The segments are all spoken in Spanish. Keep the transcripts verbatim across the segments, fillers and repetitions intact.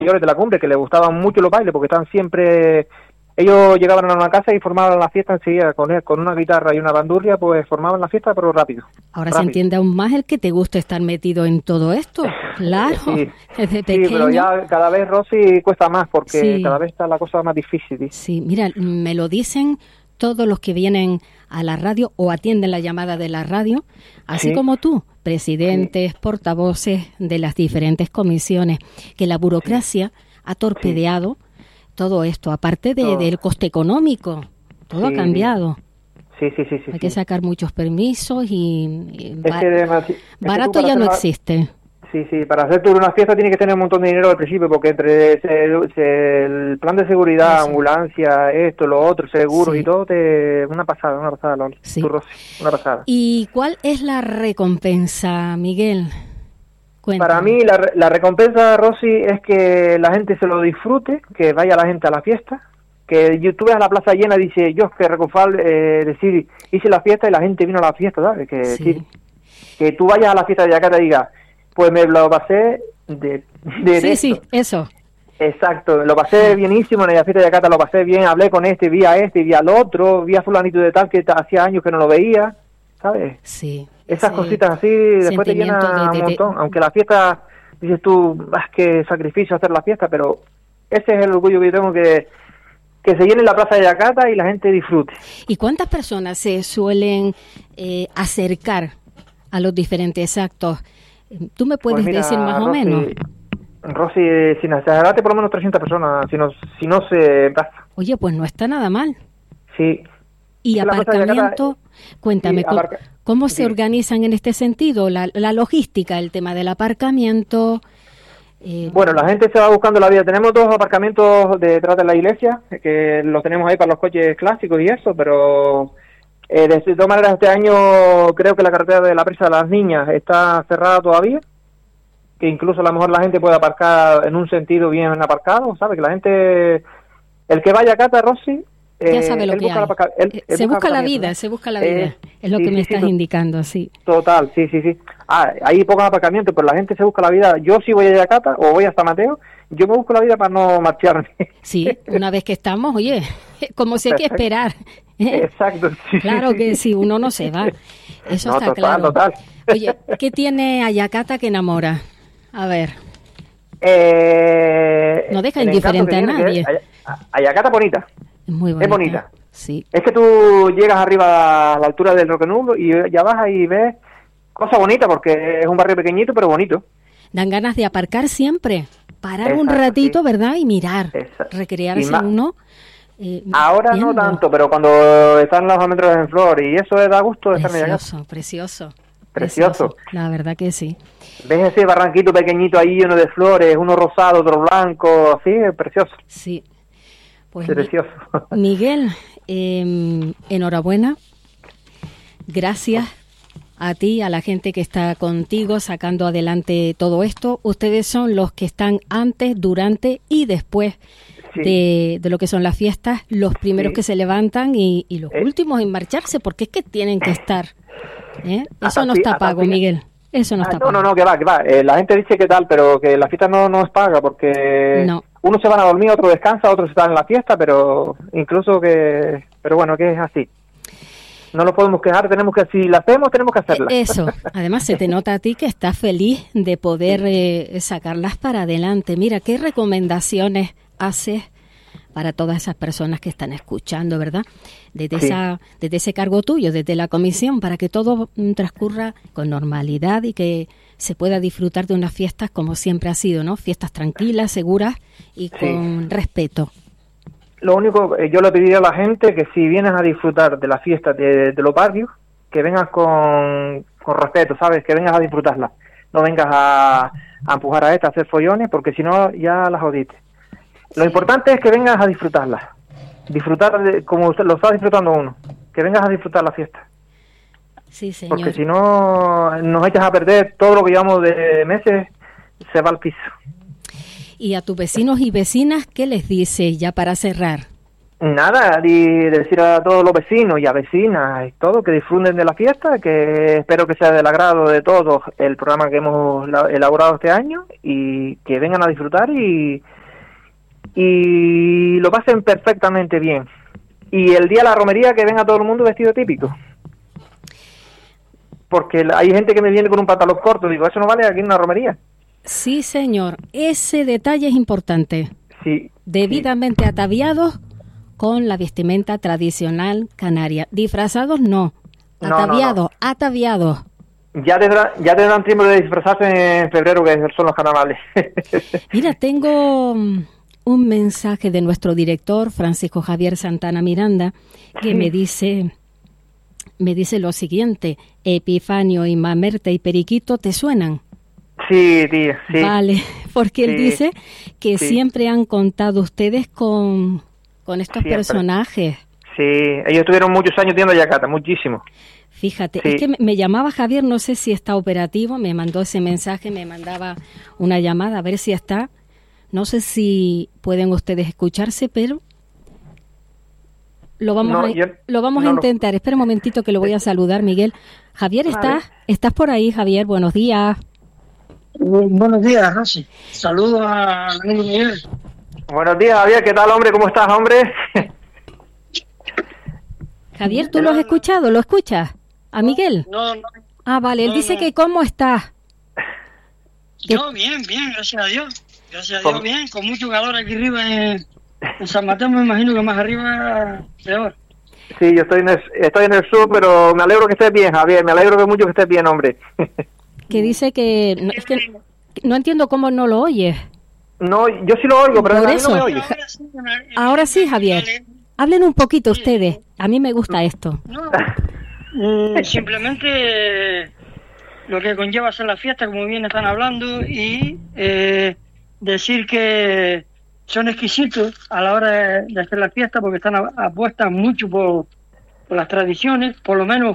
mayores de la cumbre, que les gustaban mucho los bailes, porque estaban siempre... Ellos llegaban a una casa y formaban la fiesta enseguida, con, con una guitarra y una bandurria, pues formaban la fiesta, pero rápido. Ahora rápido. Se entiende aún más el que te gusta estar metido en todo esto, claro, sí, desde pequeño. Sí, pero ya cada vez, Rosy, cuesta más, porque sí. cada vez está la cosa más difícil. ¿Sí? Sí, mira, me lo dicen todos los que vienen a la radio o atienden la llamada de la radio, así sí. como tú, presidentes, sí. portavoces de las diferentes comisiones, que la burocracia sí. ha torpedeado sí. todo esto, aparte de, no. del coste económico, todo sí. ha cambiado. Sí, sí, sí, sí. Hay sí. que sacar muchos permisos y, y es bar- que además, es barato que ya no una... existe. Sí, sí, para hacer tú una fiesta tienes que tener un montón de dinero al principio, porque entre ese, ese, el plan de seguridad, Eso. ambulancia, esto, lo otro, seguros sí. y todo, te una pasada, una pasada, Loli. Sí. Tu, Rosy, una pasada. ¿Y cuál es la recompensa, Miguel? Cuéntame. Para mí la, la recompensa, Rosy, es que la gente se lo disfrute, que vaya la gente a la fiesta, que tú veas la plaza llena y dice, yo es que Recofal, eh, decir, hice la fiesta y la gente vino a la fiesta, ¿sabes? Que, sí. decir, que tú vayas a la fiesta de Yacata y digas, pues me lo pasé de, de Sí, esto. sí, eso. Exacto, lo pasé bienísimo en la fiesta de Yacata, lo pasé bien, hablé con este, vi a este, vi al otro, vi a fulanito de tal que hacía años que no lo veía, ¿sabes? Sí. Esas sí. cositas así después te llenan de, de, un montón, de... aunque la fiesta, dices tú, ah, qué sacrificio hacer la fiesta, pero ese es el orgullo que yo tengo, que que se llene la plaza de Yacata y la gente disfrute. ¿Y cuántas personas se suelen eh, acercar a los diferentes actos? ¿Tú me puedes pues mira, decir más Rosy, o menos? Rosy, sin exagerarte, por lo menos trescientas personas, si no, si no se pasa. Oye, pues no está nada mal. Sí. ¿Y aparcamiento? Yacata, cuéntame, sí, ¿cómo, aparca- ¿cómo se sí. organizan en este sentido? La, la logística, el tema del aparcamiento... Eh, bueno, la gente se va buscando la vida. Tenemos dos aparcamientos detrás de la iglesia, que los tenemos ahí para los coches clásicos y eso, pero eh, de todas maneras este año creo que la carretera de la Presa de las Niñas está cerrada todavía, que incluso a lo mejor la gente puede aparcar en un sentido bien aparcado, ¿sabe? Que la gente, el que vaya a Cata, Rosy, ya eh, sabe lo que hay. Aparca- él, él se busca, busca la vida, se busca la vida, eh, es lo sí, que me sí, estás sí, indicando, sí. Total, sí, sí, sí. Ah, hay pocos aparcamientos, pero la gente se busca la vida. Yo si voy a Yacata o voy a San Mateo, yo me busco la vida para no marcharme. Sí, una vez que estamos, oye, como si hay que esperar. ¿eh? Exacto, sí. Claro que si uno no se va, eso no, está total, claro. Total. Oye, ¿qué tiene a Yacata que enamora? A ver. Eh, no deja indiferente a nadie. A Yacata bonita. Es muy bonita. Es bonita. Sí. Es que tú llegas arriba a la altura del Roquenudo y ya bajas y ves cosa bonita, porque es un barrio pequeñito pero bonito. Dan ganas de aparcar siempre, parar Exacto, un ratito, sí. ¿verdad? Y mirar, Exacto. recrearse en uno. Eh, Ahora viendo. No tanto, pero cuando están los almendros en flor y eso da gusto de estar en Precioso, precioso. Precioso. La verdad que sí. Ves ese barranquito pequeñito ahí lleno de flores, uno rosado, otro blanco, así, es precioso. Sí. Pues precioso. Miguel, eh, enhorabuena. Gracias a ti, a la gente que está contigo sacando adelante todo esto. Ustedes son los que están antes, durante y después sí. de, de lo que son las fiestas, los primeros sí. que se levantan y, y los eh. últimos en marcharse, porque es que tienen que estar. ¿eh? Eso no está pago, Miguel. Eso no ah, está no, pago. No, no, que va, que va. Eh, la gente dice que tal, pero que la fiesta no, no es paga, porque no. uno se van a dormir, otro descansa, otros están en la fiesta, pero incluso que... Pero bueno, que es así. No lo podemos quejar, tenemos que, si la hacemos, tenemos que hacerla. Eso, además se te nota a ti que estás feliz de poder eh, sacarlas para adelante. Mira, ¿qué recomendaciones haces para todas esas personas que están escuchando, verdad? Desde, sí. esa, desde ese cargo tuyo, desde la comisión, para que todo transcurra con normalidad y que se pueda disfrutar de unas fiestas como siempre ha sido, ¿no? Fiestas tranquilas, seguras y con sí. respeto. Lo único, eh, yo le pediría a la gente que si vienes a disfrutar de la fiesta de, de los barrios, que vengas con, con respeto, ¿sabes? Que vengas a disfrutarla. No vengas a, a empujar a esta, a hacer follones, porque si no, ya las jodiste. Lo sí. importante es que vengas a disfrutarla. Disfrutar de, como usted lo está disfrutando uno. Que vengas a disfrutar la fiesta. Sí, señor. Porque si no, nos echas a perder todo lo que llevamos de meses, se va al piso. Y a tus vecinos y vecinas, ¿qué les dices ya para cerrar? Nada, y decir a todos los vecinos y a vecinas y todo que disfruten de la fiesta, que espero que sea del agrado de todos el programa que hemos elaborado este año y que vengan a disfrutar y, y lo pasen perfectamente bien. Y el día de la romería que venga todo el mundo vestido típico. Porque hay gente que me viene con un pantalón corto, digo, eso no vale aquí en una romería. Sí, señor, ese detalle es importante. Sí. Debidamente sí. Ataviados con la vestimenta tradicional canaria. Disfrazados no, ataviados, no, no, no. ataviados. Ya tendrán, ya tendrán tiempo de disfrazarse en febrero, que son los carnavales. Mira, tengo un mensaje de nuestro director, Francisco Javier Santana Miranda, que sí. me dice, me dice lo siguiente: Epifanio y Mamerta y Periquito, ¿te suenan? Sí, tía, sí. Vale, porque él sí. dice que sí. siempre han contado ustedes con... con estos Siempre. personajes. Sí, ellos estuvieron muchos años viendo Yacata, muchísimo. Fíjate, sí. es que me, me llamaba Javier, no sé si está operativo, me mandó ese mensaje, me mandaba una llamada a ver si está. No sé si pueden ustedes escucharse, pero lo vamos no, a, yo, lo vamos no, a intentar. No. Espera un momentito que lo voy a saludar, Miguel. Javier, ¿estás, vale. ¿estás por ahí, Javier? Buenos días. Buenos días, Rosy. Saludos a Miguel. Buenos días, Javier. ¿Qué tal, hombre? ¿Cómo estás, hombre? Javier, ¿tú lo has escuchado? ¿Lo escuchas? ¿A Miguel? No, no. Ah, vale. Él no, dice no. que ¿cómo estás? Yo bien, bien, gracias a Dios. Gracias a Dios, bien. Con mucho calor aquí arriba en, en San Mateo, me imagino que más arriba peor. Sí, yo estoy en el, estoy en el sur, pero me alegro que estés bien, Javier. Me alegro que mucho que estés bien, hombre. Que dice que... No, es que no entiendo cómo no lo oyes. No, yo sí lo oigo, pero Por a mí eso. no me oye. Ahora sí, Javier. Hablen un poquito ustedes. A mí me gusta esto. No, mm, simplemente lo que conlleva hacer la fiesta, como bien están hablando, y eh, decir que son exquisitos a la hora de, de hacer la fiesta, porque están apuestas mucho por, por las tradiciones. Por lo menos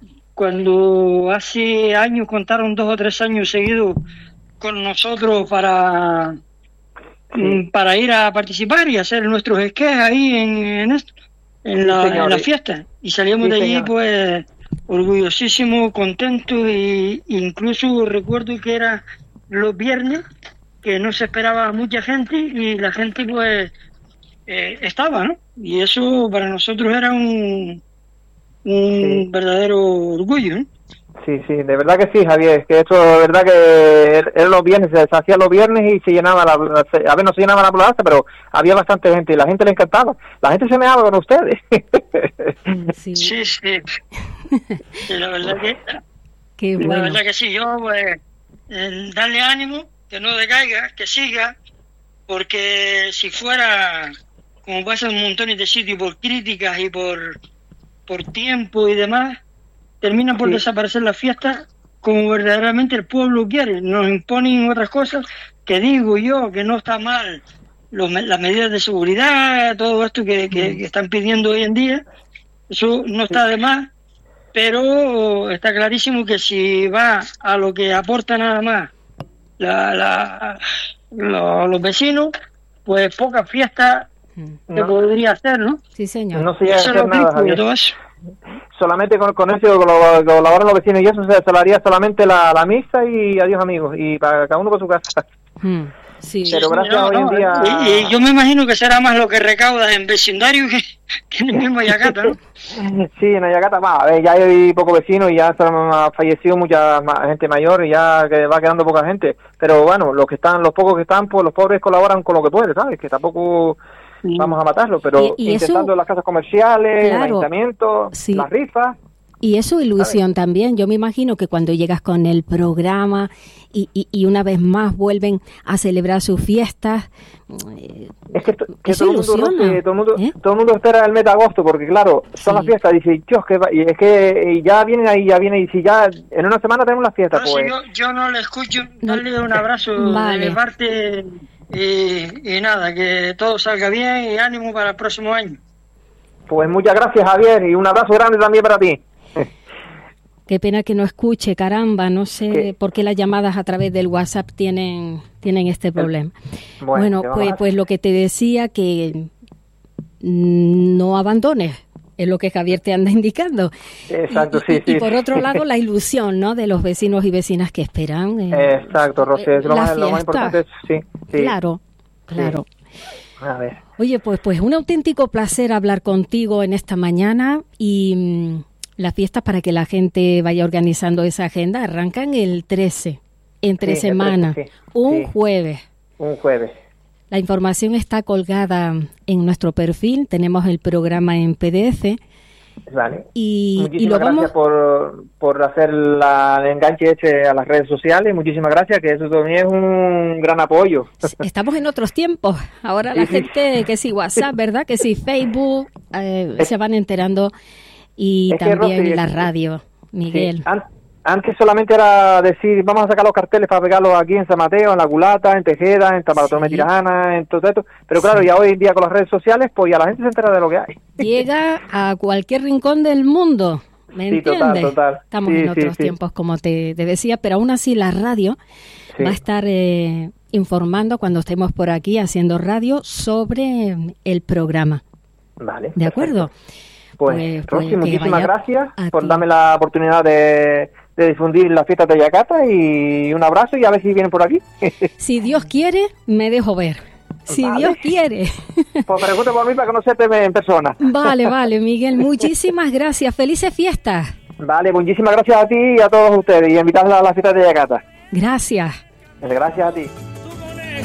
cuando hace años contaron dos o tres años seguidos con nosotros para sí. para ir a participar y hacer nuestros esquejes ahí en, en esto, en, sí, la, en la fiesta, y salíamos sí, de allí señor. Pues orgullosísimos, contentos, y incluso recuerdo que era los viernes, que no se esperaba mucha gente y la gente pues eh, estaba, ¿no? Y eso para nosotros era un un sí. verdadero orgullo, ¿no? Sí, sí, de verdad que sí, Javier, que esto de verdad que eran los viernes, se hacía los viernes y se llenaba la, a ver, no se llenaba la plaza, pero había bastante gente y la gente le encantaba, la gente se meaba con ustedes. Sí, sí, sí. Sí, la verdad que Qué bueno. La verdad que sí, yo pues eh, darle ánimo, que no decaiga, que siga, porque si fuera, como pasa en un montón de sitios, por críticas y por, por tiempo y demás, terminan por sí. desaparecer las fiestas como verdaderamente el pueblo quiere. Nos imponen otras cosas que digo yo que no está mal, los, las medidas de seguridad, todo esto que, que, que están pidiendo hoy en día, eso no está de más, pero está clarísimo que si va a lo que aporta nada más la, la, lo, los vecinos, pues pocas fiestas no. se podría hacer, ¿no? Sí, señor. No se llega a hacer nada, de todo eso. Solamente con, con eso colaboran los vecinos y eso se, se lo haría solamente la, la misa y adiós amigos, y para cada uno por su casa. Hmm, sí. Pero gracias no, hoy no, en día... Y, y yo me imagino que será más lo que recauda en vecindario que, que en el mismo Ayacata, ¿no? Sí, en Ayacata más, a ver, ya hay pocos vecinos y ya se han fallecido mucha gente mayor y ya que va quedando poca gente, pero bueno, los que están, los pocos que están, pues los pobres colaboran con lo que pueden, ¿sabes? Que tampoco... Sí. Vamos a matarlo, pero y, y intentando eso, las casas comerciales, claro, el ayuntamiento, sí. las rifas. Y es su ilusión, ¿sabes? También. Yo me imagino que cuando llegas con el programa y, y, y una vez más vuelven a celebrar sus fiestas, eh, es que, que todo, el mundo, que todo, el mundo, ¿eh? todo el mundo espera el mes de agosto, porque claro, son sí. las fiestas, dice, Dios, que va, y es que y ya vienen ahí, ya vienen, y si ya en una semana tenemos las fiestas, no, pues... Si yo, yo no le escucho, darle un abrazo vale. de mi parte... Y, y nada, que todo salga bien y ánimo para el próximo año. Pues muchas gracias, Javier, y un abrazo grande también para ti. Qué pena que no escuche, caramba, no sé ¿Qué? por qué las llamadas a través del WhatsApp tienen tienen este problema. Bueno, bueno pues, pues lo que te decía, que no abandones, es lo que Javier te anda indicando. Exacto, y, sí, y, sí. Y por otro lado, la ilusión, ¿no?, de los vecinos y vecinas que esperan. Eh, Exacto, Rosy, es lo más, lo más importante. Sí, sí. Claro, claro. Sí. A ver. Oye, pues, pues un auténtico placer hablar contigo en esta mañana y mmm, las fiestas, para que la gente vaya organizando esa agenda, arrancan el trece, entre sí, semana, trece, sí. un sí. jueves. Un jueves. La información está colgada en nuestro perfil, tenemos el programa en P D F. Vale. Y, muchísimas y lo gracias vamos... por, por hacer la, el enganche ese a las redes sociales. Muchísimas gracias, que eso también es un gran apoyo. Estamos en otros tiempos. Ahora sí, la sí. gente, que si WhatsApp, ¿verdad? Que si Facebook, eh, es, se van enterando. Y también que, Rosy, la radio, Miguel. Sí. An- Antes solamente era decir, vamos a sacar los carteles para pegarlos aquí en San Mateo, en La Culata, en Tejeda, en Bartolomé sí. Tirajana, en todo esto. Pero claro, sí. ya hoy en día con las redes sociales, pues ya la gente se entera de lo que hay. Llega a cualquier rincón del mundo, ¿me sí, entiendes? Total, total. Estamos sí, en otros sí, tiempos, sí. como te, te decía, pero aún así la radio sí. va a estar eh, informando cuando estemos por aquí haciendo radio sobre el programa. Vale. ¿De acuerdo? Pues, pues Rosy, pues, muchísimas gracias por ti. darme la oportunidad de... de difundir las fiestas de Yacata, y un abrazo y a ver si vienen por aquí. Si Dios quiere, me dejo ver. Si vale. Dios quiere. Pues pregunta por mí para conocerte en persona. Vale, vale, Miguel. Muchísimas gracias. Felices fiestas. Vale, muchísimas gracias a ti y a todos ustedes y invitarles a las fiestas de Yacata. Gracias. Gracias a ti.